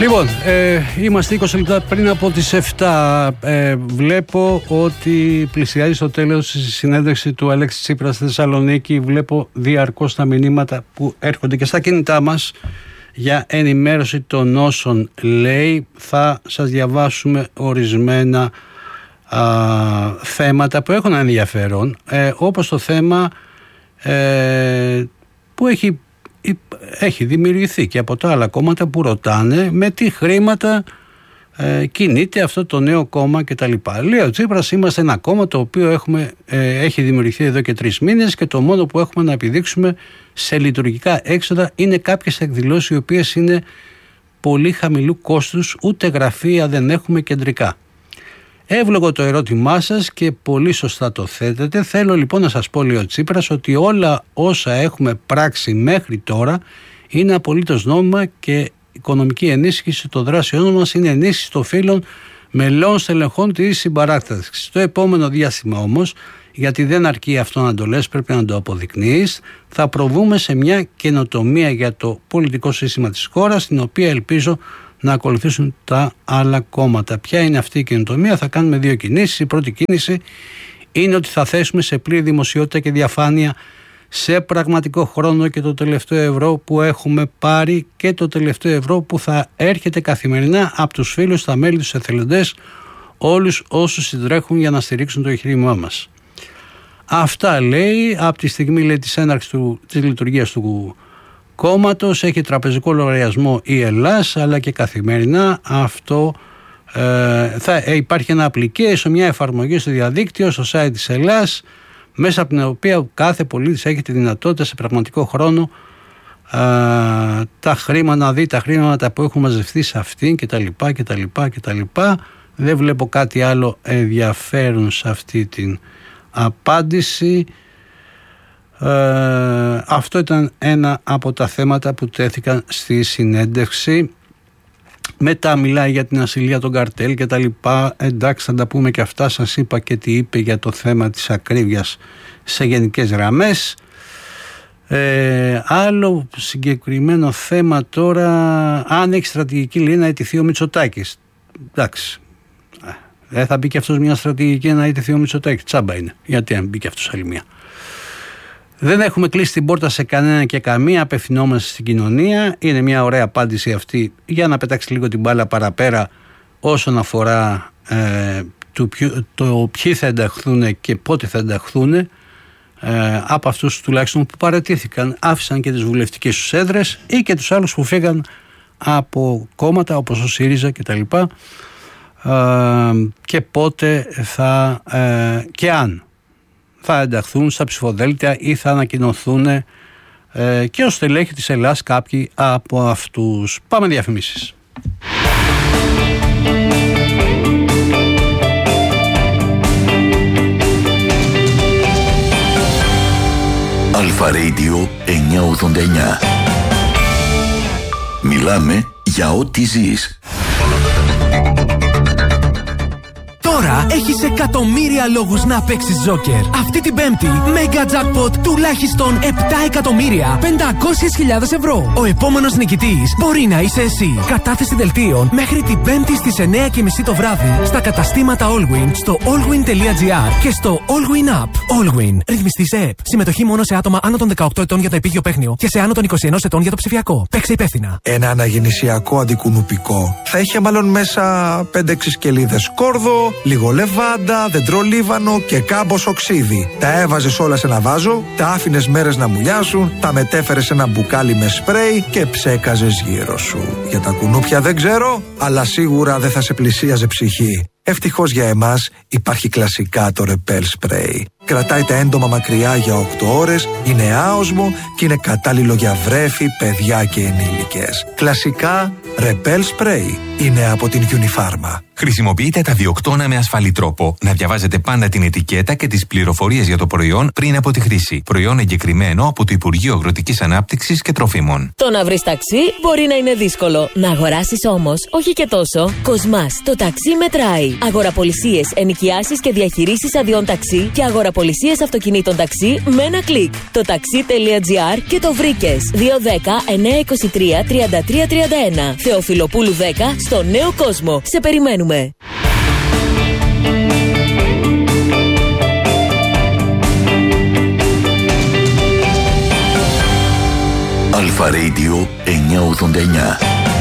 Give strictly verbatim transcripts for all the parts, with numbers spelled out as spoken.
Λοιπόν, ε, είμαστε είκοσι λεπτά πριν από τις επτά. Ε, βλέπω ότι πλησιάζει στο τέλος η συνέντευξη του Αλέξη Τσίπρα στη Θεσσαλονίκη. Βλέπω διαρκώς τα μηνύματα που έρχονται και στα κινητά μας για ενημέρωση των όσων λέει. Θα σας διαβάσουμε ορισμένα α, θέματα που έχουν ενδιαφέρον, ε, όπως το θέμα ε, που έχει έχει δημιουργηθεί και από τα άλλα κόμματα που ρωτάνε με τι χρήματα ε, κινείται αυτό το νέο κόμμα κτλ. Λέει ο Τσίπρας, είμαστε ένα κόμμα το οποίο έχουμε, ε, έχει δημιουργηθεί εδώ και τρεις μήνες και το μόνο που έχουμε να επιδείξουμε σε λειτουργικά έξοδα είναι κάποιες εκδηλώσεις οι οποίες είναι πολύ χαμηλού κόστους, ούτε γραφεία δεν έχουμε κεντρικά. Εύλογο το ερώτημά σας και πολύ σωστά το θέτετε. Θέλω λοιπόν να σας πω, λέει ο Τσίπρας, ότι όλα όσα έχουμε πράξει μέχρι τώρα είναι απολύτως νόμιμα και οικονομική ενίσχυση των δράσεών μας είναι ενίσχυση των φύλων μελών στελεχών της συμπαράστασης. Στο επόμενο διάστημα όμως, γιατί δεν αρκεί αυτό να το λες, πρέπει να το αποδεικνύεις, θα προβούμε σε μια καινοτομία για το πολιτικό σύστημα της χώρας, την οποία ελπίζω να ακολουθήσουν τα άλλα κόμματα. Ποια είναι αυτή η καινοτομία? Θα κάνουμε δύο κινήσεις. Η πρώτη κίνηση είναι ότι θα θέσουμε σε πλήρη δημοσιότητα και διαφάνεια σε πραγματικό χρόνο και το τελευταίο ευρώ που έχουμε πάρει και το τελευταίο ευρώ που θα έρχεται καθημερινά από τους φίλους, τα μέλη, τους εθελοντές, όλους όσους συντρέχουν για να στηρίξουν το εγχείρημά μας. Αυτά λέει από τη στιγμή, λέει, της έναρξης του, της λειτουργίας του κόμματος. Έχει τραπεζικό λογαριασμό η Ελλάς, αλλά και καθημερινά αυτό ε, θα ε, υπάρχει ένα application, μια εφαρμογή στο διαδίκτυο, στο site της Ελλάς, μέσα από την οποία κάθε πολίτης έχει τη δυνατότητα σε πραγματικό χρόνο ε, τα χρήματα, να δει τα χρήματα που έχουν μαζευτεί σε αυτήν κτλ. κτλ, κτλ. Δεν βλέπω κάτι άλλο ενδιαφέρον σε αυτή την απάντηση. Ε, αυτό ήταν ένα από τα θέματα που τέθηκαν στη συνέντευξη. Μετά μιλάει για την ασυλία των καρτέλ και τα λοιπά. Εντάξει, θα τα πούμε και αυτά. Σας είπα και τι είπε για το θέμα της ακρίβειας σε γενικές γραμμές. Ε, άλλο συγκεκριμένο θέμα τώρα, αν έχει στρατηγική, λέει, να αιτηθεί ο Μητσοτάκης. Εντάξει, δεν θα μπει και αυτός μια στρατηγική να αιτηθεί ο Μητσοτάκης? Τσάμπα είναι. Γιατί αν μπει και αυτός άλλη μια? Δεν έχουμε κλείσει την πόρτα σε κανένα και καμία, απευθυνόμαστε στην κοινωνία. Είναι μια ωραία απάντηση αυτή για να πετάξει λίγο την μπάλα παραπέρα όσον αφορά ε, το, ποιο, το ποιοι θα ενταχθούν και πότε θα ενταχθούν, ε, από αυτούς τουλάχιστον που παραιτήθηκαν. Άφησαν και τις βουλευτικές τους έδρες ή και τους άλλους που φύγαν από κόμματα όπως ο ΣΥΡΙΖΑ κτλ. Ε, και πότε θα ε, και αν θα ενταχθούν στα ψηφοδέλτια ή θα ανακοινωθούν ε, και ως στελέχη της Ελλάς κάποιοι από αυτούς. Πάμε διαφημίσεις. Αλφα Radio εννιακόσια ογδόντα εννιά. Μιλάμε για ό,τι ζεις. Τώρα έχεις εκατομμύρια λόγους να παίξεις Joker. Αυτή την Πέμπτη, Mega Jackpot τουλάχιστον επτά εκατομμύρια πεντακόσιες χιλιάδες ευρώ. Ο επόμενος νικητής μπορεί να είσαι εσύ. Κατάθεση δελτίων μέχρι την Πέμπτη στις εννιά και μισή το βράδυ στα καταστήματα Allwyn, στο allwyn τελεία gr και στο Allwyn App. Allwyn. Ρυθμιστή σε ΕΠ. Συμμετοχή μόνο σε άτομα άνω των δεκαοκτώ ετών για το επίγειο παίχνιο και σε άνω των είκοσι ένα ετών για το ψηφιακό. Παίξε υπεύθυνα. Ένα αναγεννησιακό αντικουνουπικό θα είχε μάλλον μέσα πέντε έξι σκελίδες κόρδο, λίγο λεβάντα, δεντρολίβανο και κάμπος οξύδι. Τα έβαζες όλα σε ένα βάζο, τα άφηνες μέρες να μουλιάσουν, τα μετέφερες σε ένα μπουκάλι με σπρέι και ψέκαζες γύρω σου. Για τα κουνούπια δεν ξέρω, αλλά σίγουρα δεν θα σε πλησίαζε ψυχή. Ευτυχώς για εμάς υπάρχει κλασικά το Repel Spray. Κρατάει τα έντομα μακριά για οκτώ ώρες, είναι άοσμο και είναι κατάλληλο για βρέφη, παιδιά και ενήλικες. Κλασικά Repel Spray. είναι από την Unifarma. Χρησιμοποιείτε τα διοκτώνα με ασφαλή τρόπο. Να διαβάζετε πάντα την ετικέτα και τις πληροφορίες για το προϊόν πριν από τη χρήση. Προϊόν εγκεκριμένο από το Υπουργείο Αγροτικής Ανάπτυξης και Τροφίμων. Το να βρεις ταξί μπορεί να είναι δύσκολο. Να αγοράσεις όμως, όχι και τόσο. Κοσμάς, το ταξί μετράει. Αγοραπολισίες, ενοικιάσεις και διαχειρήσεις αδειών ταξί και αγοραπολισίες αυτοκινήτων ταξί με ένα κλικ. Το ταξί.gr και το βρήκες. δύο δέκα εννιακόσια είκοσι τρία τριάντα τρία τριάντα ένα. Θεοφιλοπούλου δέκα στο Νέο Κόσμο. Σε περιμένουμε. Αλφα Radio εννιακόσια ογδόντα εννιά.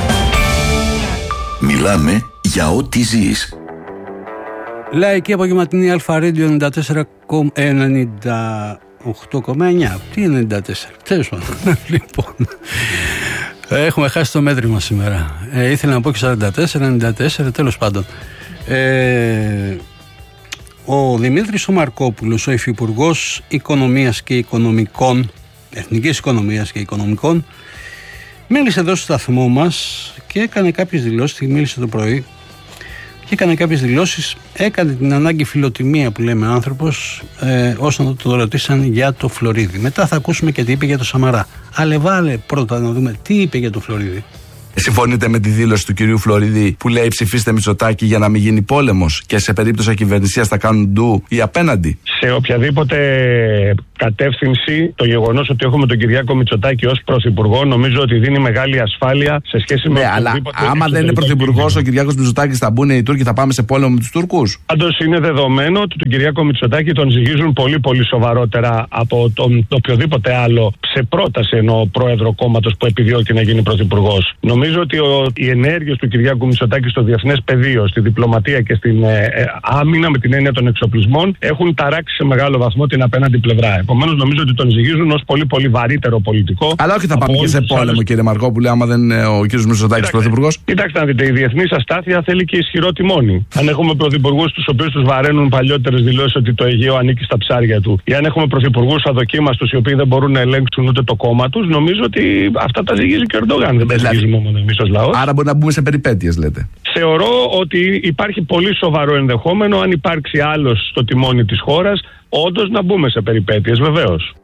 Μιλάμε για ό,τι ζεις. Λαϊκή απογευματινή Αλφα Radio ενενήντα οκτώ κόμμα εννιά. Τι είναι ενενήντα τέσσερα? Τέλος πάντων. Λοιπόν, έχουμε χάσει το μέτρημα σήμερα. Ε, ήθελα να πω και σαράντα τέσσερα, ενενήντα τέσσερα, τέλος πάντων. Ε, ο Δημήτρης ο Μαρκόπουλος, ο Υφυπουργός Οικονομίας και Οικονομικών, Εθνικής Οικονομίας και Οικονομικών, μίλησε εδώ στο σταθμό μας και έκανε κάποιες δηλώσεις. Μίλησε το πρωί και έκανε κάποιες δηλώσεις. Έκανε την ανάγκη φιλοτιμία που λέμε άνθρωπος, ε, όσον το ρωτήσαν για το Φλωρίδι. Μετά θα ακούσουμε και τι είπε για το Σαμαρά. Αλλά βάλε πρώτα να δούμε τι είπε για το Φλωρίδι. Συμφωνείτε με τη δήλωση του κυρίου Φλωρίδη που λέει ψηφίστε Μητσοτάκη για να μην γίνει πόλεμος και σε περίπτωση ακυβερνησίας θα κάνουν ντου ή απέναντι? Σε οποιαδήποτε κατεύθυνση, το γεγονός ότι έχουμε τον Κυριάκο Μητσοτάκη ως πρωθυπουργό νομίζω ότι δίνει μεγάλη ασφάλεια σε σχέση με. Ναι, αλλά άμα δεν είναι πρωθυπουργός ο Κυριάκος Μητσοτάκης, θα μπουν οι Τούρκοι, θα πάμε σε πόλεμο με τους Τούρκους? Πάντως είναι δεδομένο ότι τον Κυριάκο Μητσοτάκη τον ζυγίζουν πολύ πολύ σοβαρότερα από τον οποιοδήποτε άλλο, σε πρόταση εννοώ, πρόεδρο κόμματος που επιδιώκει να γίνει πρωθυπουργός. Νομίζω ότι ο, οι ενέργειες του Κυριάκου Μητσοτάκη στο διεθνές πεδίο, στη διπλωματία και στην ε, ε, άμυνα με την έννοια των εξοπλισμών έχουν ταράξει σε μεγάλο βαθμό την απέναντι πλευρά. Επομένως, νομίζω ότι τον ζυγίζουν ως πολύ πολύ βαρύτερο πολιτικό. Αλλά όχι θα πάμε και σε πόλεμο, άλλες... κύριε Μαρκόπουλε, άμα δεν είναι ο κ. Μητσοτάκης πρωθυπουργός. Κοιτάξτε να δείτε, η διεθνής αστάθεια θέλει και ισχυρό τιμόνι. Αν έχουμε πρωθυπουργούς τους οποίους τους βαραίνουν παλιότερες δηλώσεις ότι το Αιγαίο ανήκει στα ψάρια του, ή αν έχουμε πρωθυπουργούς αδοκίμαστους οι οποίοι δεν μπορούν να ελέγξουν ούτε το κόμμα τους, νομίζω ότι αυτά τα ζυγίζει και ο Ερντογάν. Δεν τα ζυγίζουμε μόνο εμείς ως λαός. Άρα μπορεί να μπούμε σε περιπέτειες, λέτε. Θεωρώ ότι υπάρχει πολύ σοβαρό ενδεχόμενο, αν υπάρξει άλλος στο τιμόνι της χώρας, όντως να μπούμε σε περιπέτειες, βεβαίως.